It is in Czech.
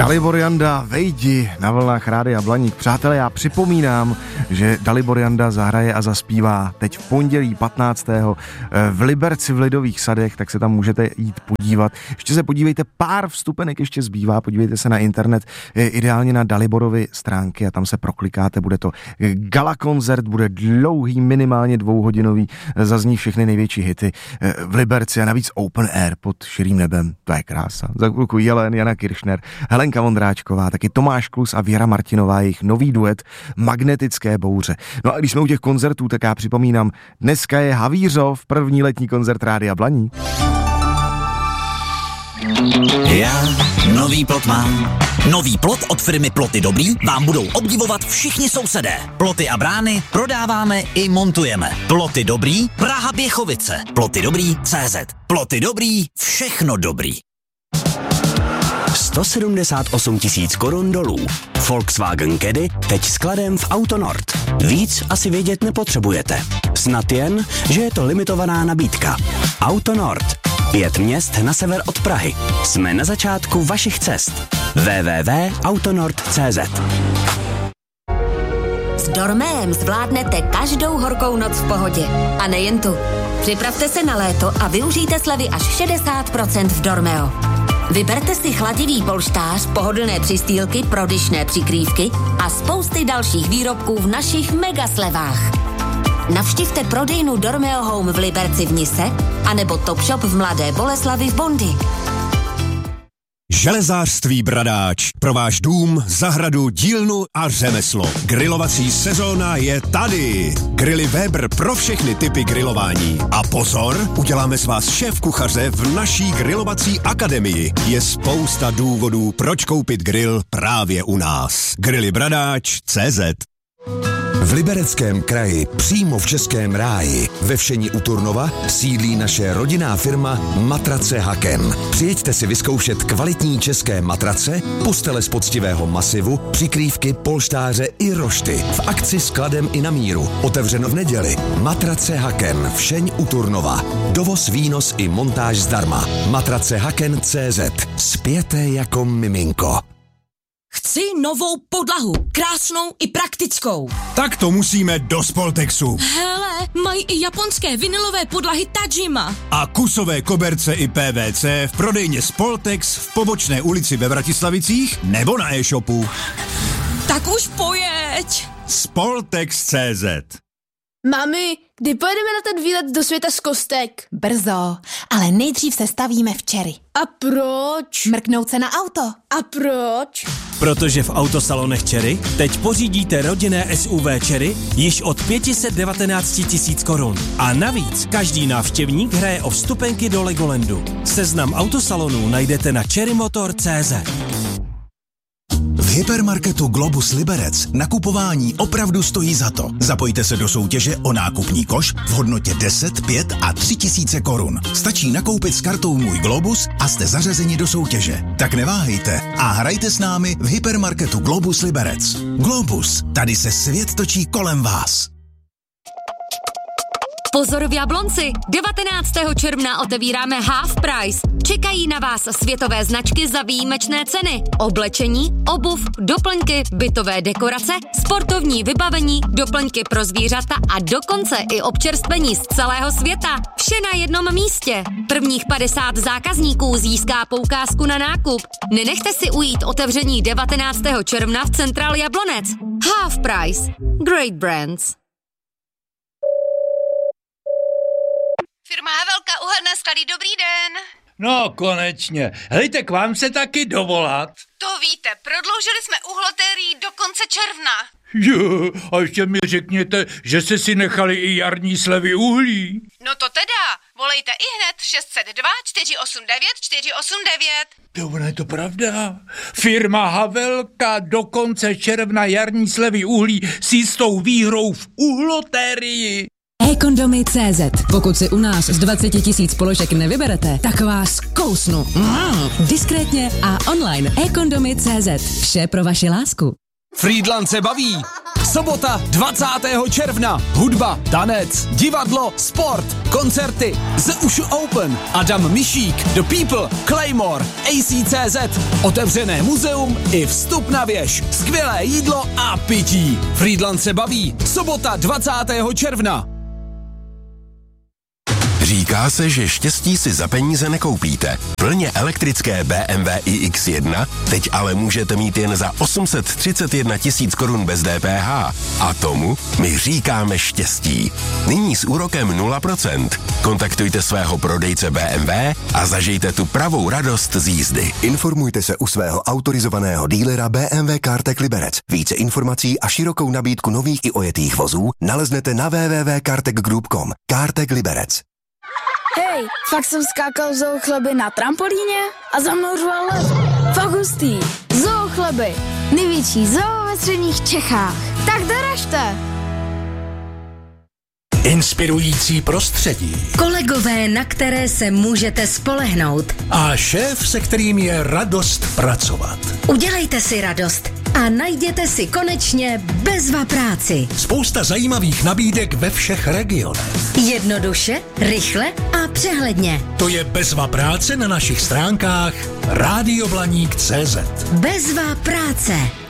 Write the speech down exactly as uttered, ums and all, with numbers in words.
Dalibor Janda, vejdi na vlnách Rádia Blaník. Přátelé, já připomínám, že Dalibor Janda zahraje a zaspívá teď v pondělí patnáctého v Liberci v Lidových sadech, tak se tam můžete jít podívat. Ještě se podívejte, pár vstupenek ještě zbývá, podívejte se na internet, ideálně na Daliborovy stránky a tam se proklikáte, bude to gala koncert, bude dlouhý, minimálně dvouhodinový, zazní všechny největší hity v Liberci a navíc open air pod širým nebem, to je krása. Za chvilku Jelen, Jana Kiršner, Helenka Vondráčková, taky Tomáš Klus a Věra Martinová, jejich nový duet Magnetické bouře. No a když jsme u těch koncertů, tak já připomínám, dneska je Havířov, první letní koncert Rádia Blaník. Já nový plot mám. Nový plot od firmy Ploty Dobrý vám budou obdivovat všichni sousedé. Ploty a brány prodáváme i montujeme. Ploty Dobrý, Praha Běchovice. Ploty Dobrý tečka cé zet. Ploty Dobrý, všechno dobrý. sto sedmdesát osm tisíc korun dolů. Volkswagen Caddy teď skladem v Autonord. Víc asi vědět nepotřebujete. Snad jen, že je to limitovaná nabídka. Autonord. Pět měst na sever od Prahy. Jsme na začátku vašich cest. w w w tečka autonord tečka cé zet. S Dormeem zvládnete každou horkou noc v pohodě. A nejen tu. Připravte se na léto a využijte slevy až šedesát procent v Dormeo. Vyberte si chladivý polštář, pohodlné přistýlky, prodyšné přikrývky a spousty dalších výrobků v našich mega slevách. Navštivte prodejnu Dormeo Home v Liberci v Nise anebo Topshop v Mladé Boleslavi v Bondy. Železářství Bradáč. Pro váš dům, zahradu, dílnu a řemeslo. Grilovací sezóna je tady. Grily Weber pro všechny typy grilování. A pozor, uděláme z vás šéf kuchaře v naší grilovací akademii. Je spousta důvodů, proč koupit grill právě u nás. Grily Bradáč tečka cé zet. V Libereckém kraji, přímo v Českém ráji, ve Všení u Turnova, sídlí naše rodinná firma Matrace Haken. Přijeďte si vyzkoušet kvalitní české matrace, postele z poctivého masivu, přikrývky, polštáře i rošty. V akci s kladem i na míru. Otevřeno v neděli. Matrace Haken, Všeň u Turnova. Dovoz, výnos i montáž zdarma. Matrace Haken tečka cé zet. Spěte jako miminko. Chci novou podlahu, krásnou i praktickou. Tak to musíme do Spoltexu. Hele, mají i japonské vinylové podlahy Tajima. A kusové koberce i pé vé cé v prodejně Spoltex v Pobočné ulici ve Vratislavicích nebo na e-shopu. Tak už pojeď. Spoltex tečka cé zet. Mami, kdy pojedeme na ten výlet do světa z kostek? Brzo, ale nejdřív se stavíme včery. A proč? Mrknout se na auto. A proč? Protože v autosalonech Cherry teď pořídíte rodinné es u vé Cherry již od pět set devatenáct tisíc korun. A navíc každý návštěvník hraje o vstupenky do Legolandu. Seznam autosalonů najdete na cherry motor tečka cé zet. V hypermarketu Globus Liberec nakupování opravdu stojí za to. Zapojte se do soutěže o nákupní koš v hodnotě deset, pět a tři tisíce korun. Stačí nakoupit s kartou Můj Globus a jste zařazeni do soutěže. Tak neváhejte a hrajte s námi v hypermarketu Globus Liberec. Globus, tady se svět točí kolem vás. Pozor v Jablonci! devatenáctého června otevíráme Half Price. Čekají na vás světové značky za výjimečné ceny. Oblečení, obuv, doplňky, bytové dekorace, sportovní vybavení, doplňky pro zvířata a dokonce i občerstvení z celého světa. Vše na jednom místě. Prvních padesát zákazníků získá poukázku na nákup. Nenechte si ujít otevření devatenáctého června v Central Jablonec. Half Price. Great brands. Firma Havelka, uhelné sklady, dobrý den. No, konečně. Hejte, k vám se taky dovolat. To víte, prodloužili jsme uhlotérii do konce června. Jo, a ještě mi řekněte, že se si nechali i jarní slevy uhlí. No to teda, volejte i hned šest set dva, čtyři osm devět, čtyři osm devět. To ono je to pravda. Firma Havelka do konce června jarní slevy uhlí s jistou výhrou v uhlotérii. e-kondomy tečka cé zet. Pokud si u nás z dvacet tisíc položek nevyberete, tak vás kousnu. Mm. Diskrétně a online. e-kondomy tečka cé zet. Vše pro vaši lásku. Frýdlant se baví. Sobota dvacátého června. Hudba, tanec, divadlo, sport, koncerty, The Ushu Open, Adam Mišík, The People, Claymore, A C C Z, otevřené muzeum i vstup na věž, skvělé jídlo a pití. Frýdlant se baví. Sobota dvacátého června. Říká se, že štěstí si za peníze nekoupíte. Plně elektrické B M W i X jedna teď ale můžete mít jen za osm set třicet jedna tisíc korun bez D P H. A tomu my říkáme štěstí. Nyní s úrokem nula procent. Kontaktujte svého prodejce B M W a zažijte tu pravou radost z jízdy. Informujte se u svého autorizovaného dílera B M W CarTech Liberec. Více informací a širokou nabídku nových i ojetých vozů naleznete na w w w tečka cartech group tečka com. CarTech Liberec. Hej, fakt jsem skákal zoo chleby na trampolíně a za mnou řval lev. Fakt hustý. Zoo chleby. Největší zoo ve středních Čechách. Tak doražte. Inspirující prostředí. Kolegové, na které se můžete spolehnout. A šéf, se kterým je radost pracovat. Udělejte si radost a najděte si konečně bezva práci. Spousta zajímavých nabídek ve všech regionech. Jednoduše, rychle a přehledně. To je bezva práce na našich stránkách rádio blaník tečka cé zet. Bezva práce.